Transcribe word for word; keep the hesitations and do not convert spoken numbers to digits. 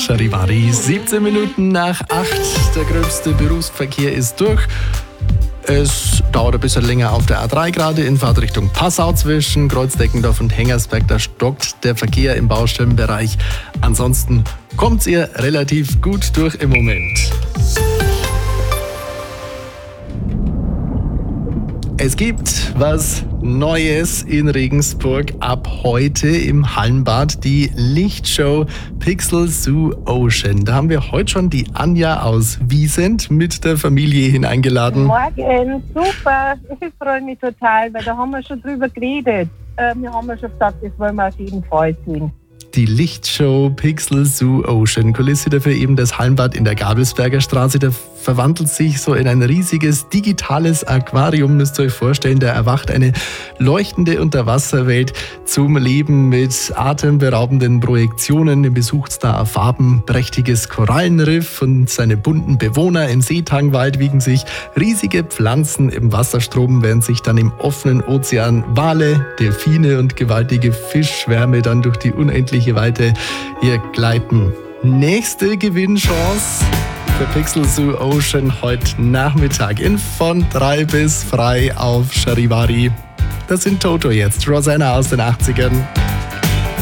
Charivari, siebzehn Minuten nach acht. Der gröbste Berufsverkehr ist durch. Es dauert ein bisschen länger auf der A drei gerade in Fahrtrichtung Passau zwischen Kreuzdeckendorf und Hengersberg. Da stockt der Verkehr im Baustellenbereich. Ansonsten kommt ihr relativ gut durch im Moment. Es gibt was Neues in Regensburg ab heute im Hallenbad, die Lichtshow Pixel Zoo Ocean. Da haben wir heute schon die Anja aus Wiesent mit der Familie hineingeladen. Morgen, super, ich freue mich total, weil da haben wir schon drüber geredet. Äh, wir haben ja schon gesagt, das wollen wir auf jeden Fall sehen. Die Lichtshow Pixel Zoo Ocean. Kulisse dafür eben das Hallenbad in der Gabelsberger Straße. Da verwandelt sich so in ein riesiges digitales Aquarium, müsst ihr euch vorstellen. Da erwacht eine leuchtende Unterwasserwelt zum Leben mit atemberaubenden Projektionen. Ihr besucht da ein farbenprächtiges Korallenriff und seine bunten Bewohner. Im Seetangwald wiegen sich riesige Pflanzen im Wasserstrom, während sich dann im offenen Ozean Wale, Delfine und gewaltige Fischschwärme dann durch die unendliche Weite hier gleiten. Nächste Gewinnchance für Pixel Zoo Ocean heute Nachmittag in von drei bis frei auf Charivari. Das sind Toto jetzt, Rosanna aus den achtzigern.